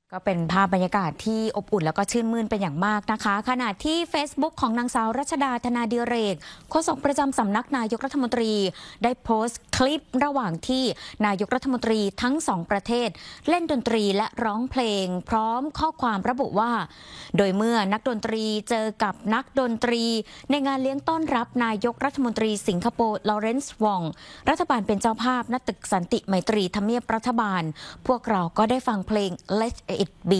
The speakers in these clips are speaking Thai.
ก็เป็นภาพบรรยากาศที่อบอุ่นแล้วก็ชื่นมื่นเป็นอย่างมากนะคะขณะที่ Facebook ของนางสาวรัชดาธนาดิเรกโฆษกประจำสำนักนายกรัฐมนตรีได้โพสต์คลิประหว่างที่นายกรัฐมนตรีทั้งสองประเทศเล่นดนตรีและร้องเพลงพร้อมข้อความระบุว่าโดยเมื่อนักดนตรีเจอกับนักดนตรีในงานเลี้ยงต้อนรับนายกรัฐมนตรีสิงคโปร์ลอเรนซ์วองรัฐบาลเป็นเจ้าภาพณตึกสันติไมตรีทำเนียบรัฐบาลพวกเราก็ได้ฟังเพลง Let It Be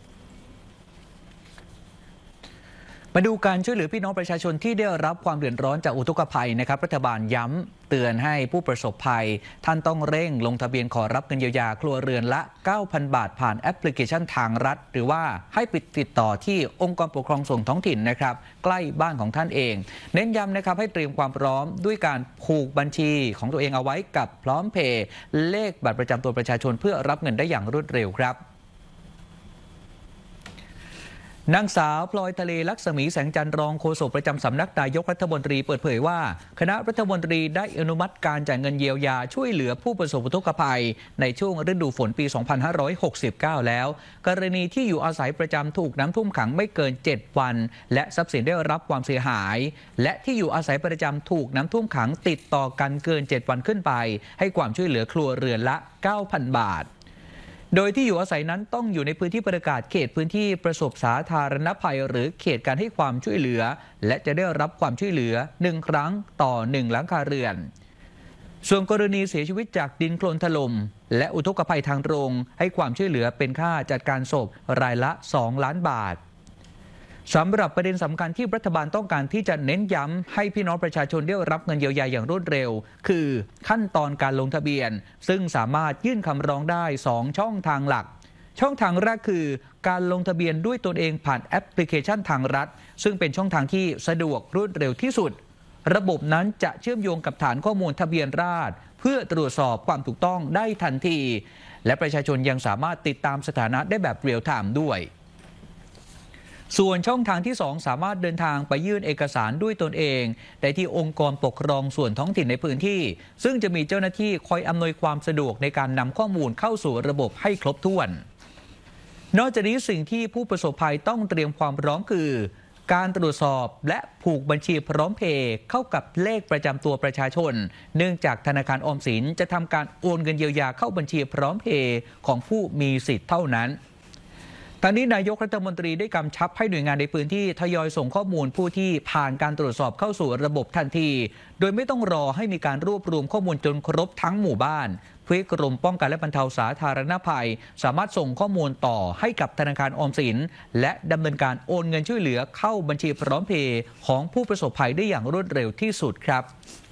มาดูการช่วยเหลือพี่น้องประชาชนที่ได้รับความเดือดร้อนจากอุทกภัยนะครับรัฐบาลย้ำเตือนให้ผู้ประสบภัยท่านต้องเร่งลงทะเบียนขอรับเงินเยียวยาครัวเรือนละ 9,000 บาทผ่านแอปพลิเคชันทางรัฐหรือว่าให้ติดต่อที่องค์กรปกครองส่วนท้องถิ่นนะครับใกล้บ้านของท่านเองเน้นย้ำนะครับให้เตรียมความพร้อมด้วยการผูกบัญชีของตัวเองเอาไว้กับพร้อมเพย์เลขบัตรประจำตัวประชาชนเพื่อรับเงินได้อย่างรวดเร็วครับนางสาวพลอยทะเลลักษมีแสงจันทร์รองโฆษกประจำสำนักนายกรัฐมนตรีเปิดเผยว่าคณะรัฐมนตรีได้อนุมัติการจ่ายเงินเยียวยาช่วยเหลือผู้ประสบอุทกภัยในช่วงฤดูฝนปี 2569 แล้วกรณีที่อยู่อาศัยประจำถูกน้ำท่วมขังไม่เกิน 7 วันและทรัพย์สินได้รับความเสียหายและที่อยู่อาศัยประจำถูกน้ำท่วมขังติดต่อกันเกิน 7 วันขึ้นไปให้ความช่วยเหลือครัวเรือนละ 9,000 บาทโดยที่อยู่อาศัยนั้นต้องอยู่ในพื้นที่ประกาศเขตพื้นที่ประสบสาธารณภัยหรือเขตการให้ความช่วยเหลือและจะได้รับความช่วยเหลือ1 ครั้งต่อ1หลังคาเรือนส่วนกรณีเสียชีวิตจากดินโคลนถล่มและอุทกภัยทางตรงให้ความช่วยเหลือเป็นค่าจัดการศพรายละ2 ล้านบาทสำหรับประเด็นสำคัญที่รัฐบาลต้องการที่จะเน้นย้ำให้พี่น้องประชาชนได้รับเงินเยียวยาอย่างรวดเร็วคือขั้นตอนการลงทะเบียนซึ่งสามารถยื่นคำร้องได้2 ช่องทางหลักช่องทางแรกคือการลงทะเบียนด้วยตนเองผ่านแอปพลิเคชันทางรัฐซึ่งเป็นช่องทางที่สะดวกรวดเร็วที่สุดระบบนั้นจะเชื่อมโยงกับฐานข้อมูลทะเบียนราษฎรเพื่อตรวจสอบความถูกต้องได้ทันทีและประชาชนยังสามารถติดตามสถานะได้แบบเรียลไทม์ด้วยส่วนช่องทางที่2สามารถเดินทางไปยื่นเอกสารด้วยตนเองได้ที่องค์กรปกครองส่วนท้องถิ่นในพื้นที่ซึ่งจะมีเจ้าหน้าที่คอยอำนวยความสะดวกในการนำข้อมูลเข้าสู่ระบบให้ครบถ้วนนอกจากนี้สิ่งที่ผู้ประสบภัยต้องเตรียมความพร้อมคือการตรวจสอบและผูกบัญชีพร้อมเพย์เข้ากับเลขประจำตัวประชาชนเนื่องจากธนาคารออมสินจะทำการโอนเงินเยียวยาเข้าบัญชีพร้อมเพย์ของผู้มีสิทธิ์เท่านั้นทางนี้นายกรัฐมนตรีได้กำชับให้หน่วยงานในพื้นที่ทยอยส่งข้อมูลผู้ที่ผ่านการตรวจสอบเข้าสู่ระบบทันทีโดยไม่ต้องรอให้มีการรวบรวมข้อมูลจนครบทั้งหมู่บ้านเพื่อให้กรมป้องกันและบรรเทาสาธารณภัยสามารถส่งข้อมูลต่อให้กับธนาคารออมสินและดำเนินการโอนเงินช่วยเหลือเข้าบัญชีพร้อมเพย์ของผู้ประสบภัยได้อย่างรวดเร็วที่สุดครับ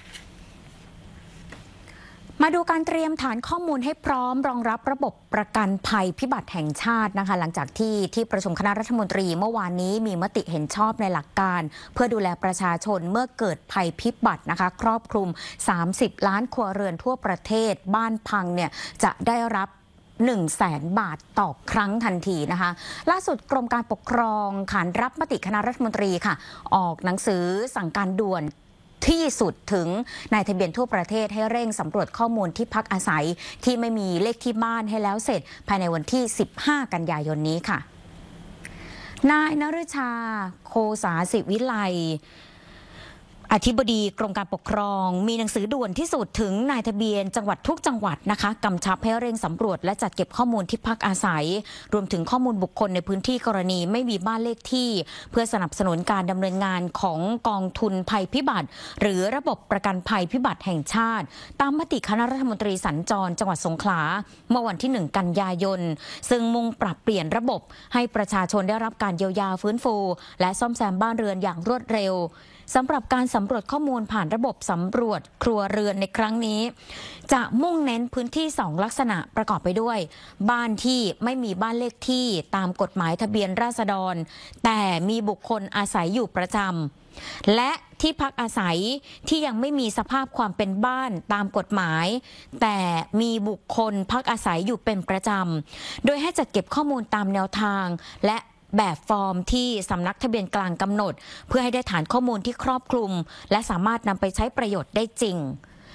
มาดูการเตรียมฐานข้อมูลให้พร้อมรองรับระบบประกันภัยพิบัติแห่งชาตินะคะหลังจากที่ประชุมคณะรัฐมนตรีเมื่อวานนี้มีมติเห็นชอบในหลักการเพื่อดูแลประชาชนเมื่อเกิดภัยพิบัตินะคะครอบคลุม30 ล้านครัวเรือนทั่วประเทศบ้านพังเนี่ยจะได้รับ100,000 บาทต่อครั้งทันทีนะคะล่าสุดกรมการปกครองขานรับมติคณะรัฐมนตรีค่ะออกหนังสือสั่งการด่วนที่สุดถึงนายทะเบียนทั่วประเทศให้เร่งสำรวจข้อมูลที่พักอาศัยที่ไม่มีเลขที่บ้านให้แล้วเสร็จภายในวันที่15 กันยายนนี้ค่ะนายนฤชาโคสาสิวิไลอธิบดีกรมการปกครองมีหนังสือด่วนที่สุดถึงนายทะเบียนจังหวัดทุกจังหวัดนะคะกำชับให้เร่งสำรวจและจัดเก็บข้อมูลที่พักอาศัยรวมถึงข้อมูลบุคคลในพื้นที่กรณีไม่มีบ้านเลขที่เพื่อสนับสนุนการดำเนินงานของกองทุนภัยพิบัติหรือระบบประกันภัยพิบัติแห่งชาติตามมติคณะรัฐมนตรีสัญจรจังหวัดสงขลาเมื่อวันที่1 กันยายนซึ่งมุ่งปรับเปลี่ยนระบบให้ประชาชนได้รับการเยียวยาฟื้นฟูและซ่อมแซมบ้านเรือนอย่างรวดเร็วสำหรับการสำรวจข้อมูลผ่านระบบสำรวจครัวเรือนในครั้งนี้จะมุ่งเน้นพื้นที่2 ลักษณะประกอบไปด้วยบ้านที่ไม่มีบ้านเลขที่ตามกฎหมายทะเบียนราษฎรแต่มีบุคคลอาศัยอยู่ประจำและที่พักอาศัยที่ยังไม่มีสภาพความเป็นบ้านตามกฎหมายแต่มีบุคคลพักอาศัยอยู่เป็นประจำโดยให้จัดเก็บข้อมูลตามแนวทางและแบบฟอร์มที่สำนักทะเบียนกลางกำหนดเพื่อให้ได้ฐานข้อมูลที่ครอบคลุมและสามารถนำไปใช้ประโยชน์ได้จริง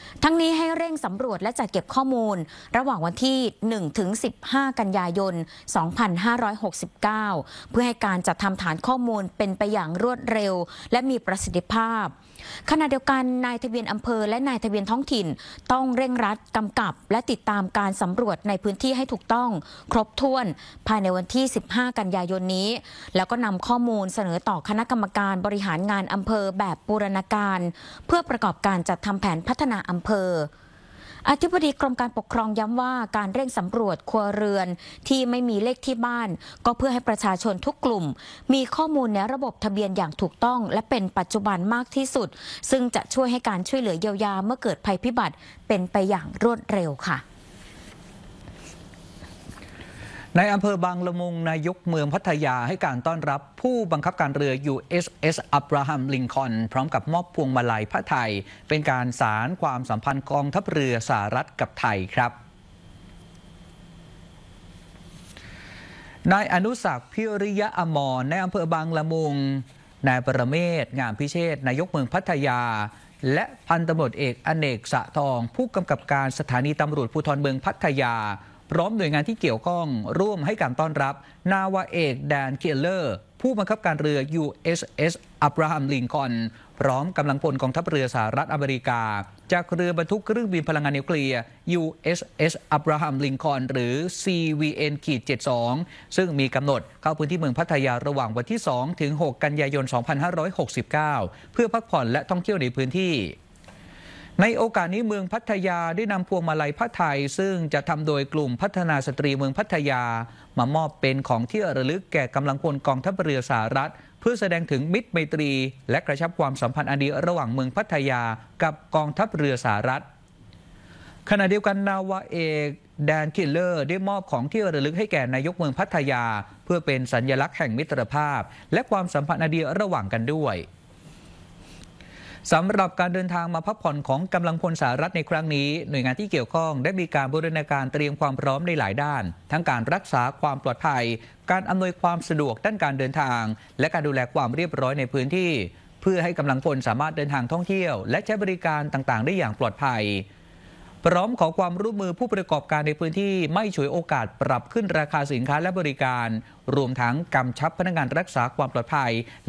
ทั้งนี้ให้เร่งสำรวจและจัดเก็บข้อมูลระหว่างวันที่ 1-15 กันยายน 2569 เพื่อให้การจัดทำฐานข้อมูลเป็นไปอย่างรวดเร็วและมีประสิทธิภาพขณะเดียวกันนายทะเบียนอำเภอและนายทะเบียนท้องถิ่นต้องเร่งรัดกำกับและติดตามการสำรวจในพื้นที่ให้ถูกต้องครบถ้วนภายในวันที่ 15 กันยายนนี้แล้วก็นำข้อมูลเสนอต่อคณะกรรมการบริหารงานอำเภอแบบบูรณาการเพื่อประกอบการจัดทำแผนพัฒนาอำเภออธิบดีกรมการปกครองย้ำว่าการเร่งสำรวจครัวเรือนที่ไม่มีเลขที่บ้านก็เพื่อให้ประชาชนทุกกลุ่มมีข้อมูลในระบบทะเบียนอย่างถูกต้องและเป็นปัจจุบันมากที่สุดซึ่งจะช่วยให้การช่วยเหลือเยียวยาเมื่อเกิดภัยพิบัติเป็นไปอย่างรวดเร็วค่ะในอำเภอบางละมุงนายกเมืองพัทยาให้การต้อนรับผู้บังคับการเรือ USS อับราฮัมลิงคอล์นพร้อมกับมอบพวงมาลัยผ้าไทยเป็นการสานความสัมพันธ์กองทัพเรือสหรัฐกับไทยครับนายอนุศักดิ์พิริยะอมรในอำเภอบางละมุงนายประเมศงามพิเชษนายกเมืองพัทยาและพันตำรวจเอกอเนกสะทองผู้กำกับการสถานีตำรวจภูธรเมืองพัทยาพร้อมหน่วยงานที่เกี่ยวข้องร่วมให้การต้อนรับนาวาเอกแดนเคลเลอร์ผู้บังคับการเรือ USS อับราฮัมลิงคอล์นพร้อมกำลังพลกองทัพเรือสหรัฐอเมริกาจากเรือบรรทุกเครื่องบินพลังงานนิวเคลียร์ USS อับราฮัมลิงคอล์นหรือ CVN-72 ซึ่งมีกำหนดเข้าพื้นที่เมืองพัทยาระหว่างวันที่ 2 ถึง 6 กันยายน 2569 เพื่อพักผ่อนและท่องเที่ยวในพื้นที่ในโอกาสนี้เมืองพัทยาได้นำพวงมาลัยผ้าไทยซึ่งจะทำโดยกลุ่มพัฒนาสตรีเมืองพัทยามามอบเป็นของที่ระลึกแก่กำลังพลกองทัพเรือสหรัฐเพื่อแสดงถึงมิตรไมตรีและกระชับความสัมพันธ์อันดีระหว่างเมืองพัทยากับกองทัพเรือสหรัฐขณะเดียวกันนาวาเอกแดนคิลเลอร์ได้มอบของที่ระลึกให้แก่นายกเมืองพัทยาเพื่อเป็นสัญลักษณ์แห่งมิตรภาพและความสัมพันธ์อันดีระหว่างกันด้วยสำหรับการเดินทางมาพักผ่อนของกำลังพลสหรัฐในครั้งนี้หน่วยงานที่เกี่ยวข้องได้มีการบูรณาการเตรียมความพร้อมในหลายด้านทั้งการรักษาความปลอดภัยการอำนวยความสะดวกด้านการเดินทางและการดูแลความเรียบร้อยในพื้นที่เพื่อให้กำลังพลสามารถเดินทางท่องเที่ยวและใช้บริการต่างๆได้อย่างปลอดภัยพร้อมขอความร่วมมือผู้ประกอบการในพื้นที่ไม่ฉวยโอกาสปรับขึ้นราคาสินค้าและบริการรวมทั้งกำชับพนักงานรักษาความปลอดภัย